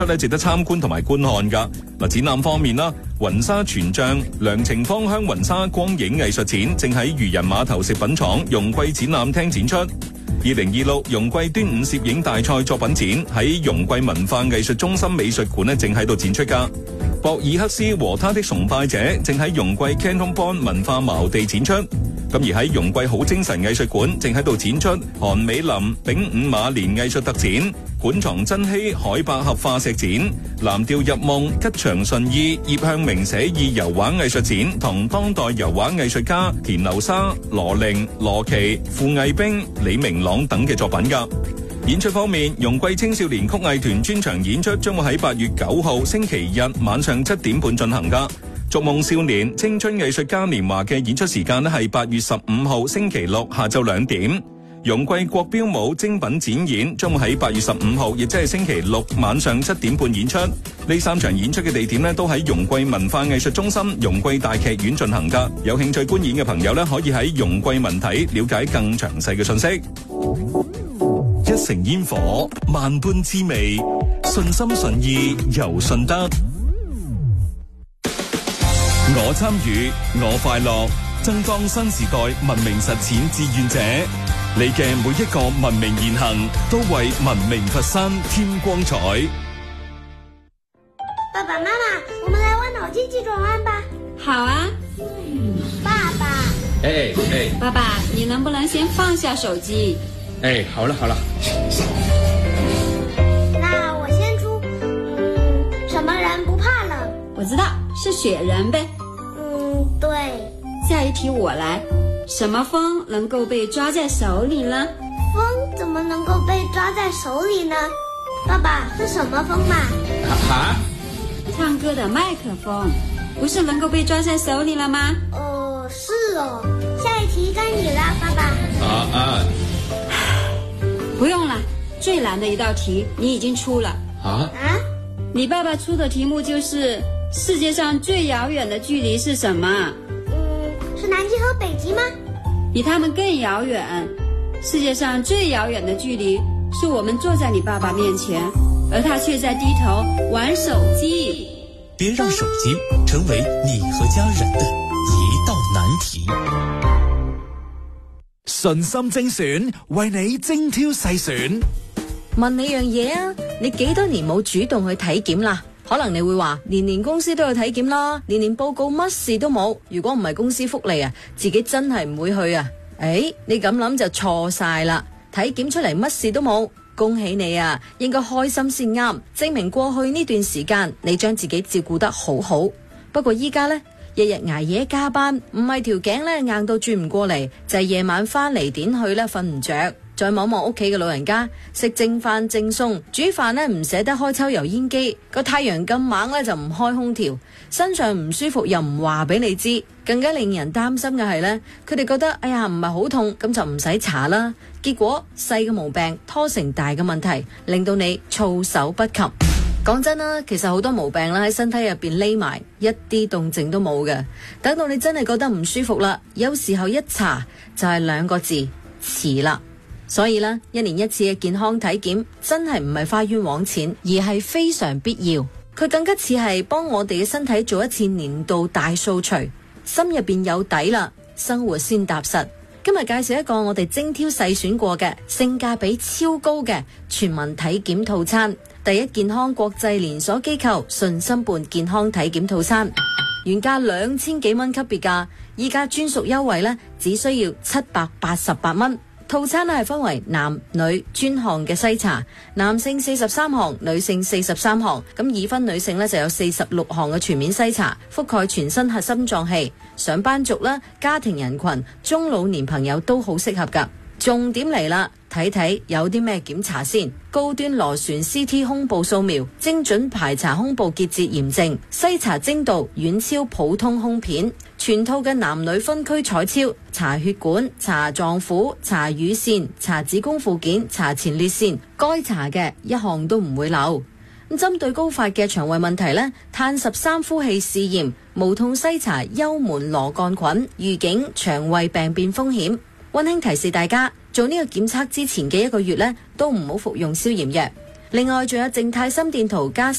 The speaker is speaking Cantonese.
咧值得參觀同埋觀看噶。嗱，展覽方面啦，雲沙全像良情芳香雲沙光影藝術展正喺漁人碼頭食品廠容桂展覽廳展出。2026容桂端午攝影大賽作品展喺容桂文化藝術中心美術館咧正喺度展出噶。博爾克斯和他的崇拜者正喺容桂 Canton Bond 文化茅地展出。咁而喺容桂好精神藝術館正喺度展出韓美林丙午馬年藝術特展、館藏珍稀海百合化石展、藍調入夢吉祥順意葉向明寫意油畫藝術展同當代油畫藝術家田流沙、羅玲、羅琪、傅毅冰、李明朗等嘅作品噶。演出方面，容桂青少年曲藝團專場演出將會喺8月9號星期日晚上7點半進行噶。逐夢少年青春藝術嘉年華嘅演出時間係8月15號星期六下晝2點。容桂國標舞精品展演將會喺8月15號，亦即係星期六晚上7點半演出。呢3場演出嘅地點都喺容桂文化藝術中心容桂大劇院進行噶。有興趣觀演嘅朋友可以喺容桂文體了解更詳細嘅信息。一城煙火，萬般滋味，順心順意由順德。我參與，我快樂，爭當新時代文明實踐志願者。你嘅每一個文明言行，都為文明佛山添光彩。 爸爸媽媽，我們來玩腦筋急轉彎吧。 好啊。 爸爸。 爸爸，你能不能先放下手機？ 好了。 那我先出。什麼人不怕冷？ 我知道，是雪人唄。 對。 下一題我來。什麼風能夠被抓在手裏呢？ 風怎麼能夠被抓在手裏呢？爸爸，是什麼風嘛？ 唱歌的麥克風，不是能夠被抓在手裏了嗎？ 是哦。下一題該你了，爸爸。 不用了，最難的一道題你已經出了。你爸爸出的題目就是世界上最遙遠的距離是什麼？ 是南極和北極嗎？ 比他們更遙遠。世界上最遙遠的距離是我們坐在你爸爸面前，而他卻在低頭玩手機。 別讓手機成為你和家人的一道難題。 順心精選，為你精挑細選。 問你樣嘢啊，你幾多年冇主動去體檢啦？可能你會話年年公司都有體檢啦，年年報告乜事都冇。如果唔係公司福利啊，自己真係唔會去啊。你咁諗就錯晒啦。體檢出嚟乜事都冇，恭喜你啊，應該開心先啱，證明過去呢段時間你將自己照顧得好好。不過依家呢，日日捱夜加班，唔係條頸咧硬到轉唔過嚟，就係夜晚翻嚟點去咧瞓唔着。再望望屋企嘅老人家，食正飯正餸，煮飯呢唔捨得開抽油煙機，個太陽咁猛呢就唔開空調，身上唔舒服又唔話俾你知。更加令人擔心嘅係呢，佢哋覺得哎呀唔係好痛，咁就唔使查啦。結果細嘅毛病拖成大嘅問題，令到你措手不及。講真啦，其實好多毛病啦喺身體入邊匿埋，一啲動靜都冇嘅。等到你真係覺得唔舒服啦，有時候一查就係2個字：遲啦。所以呢，1年1次嘅健康體檢真係唔係花冤枉錢，而係非常必要。佢更加似係幫我哋嘅身體做一次年度大掃除，心入邊有底啦，生活先踏實。今日介紹一個我哋精挑細選過嘅性價比超高嘅全民體檢套餐，第一健康國際連鎖機構順心伴健康體檢套餐，原價2000幾蚊級別價，依家專屬優惠呢，只需要788蚊。套餐係分為男女專項嘅篩查，男性43項，女性43項，咁已婚女性呢就有46項嘅全面篩查，覆蓋全身核心臟器，上班族啦、家庭人群、中老年朋友都好適合㗎。重點嚟啦，睇睇有啲咩檢查先。高端螺旋 CT 胸部掃描，精準排查胸部結節炎症，篩查精度遠超普通胸片。全套嘅男女分區彩超，查血管、查臟腑、查乳腺、查子宮附件、查前列腺，該查嘅一項都唔會漏。咁針對高發嘅腸胃問題呢，碳13呼氣試驗，無痛篩查幽門螺桿菌，預警腸胃病變風險。溫馨提示大家，做呢個檢測之前嘅1個月呢，都唔好服用消炎藥。 另外仲有靜態心電圖加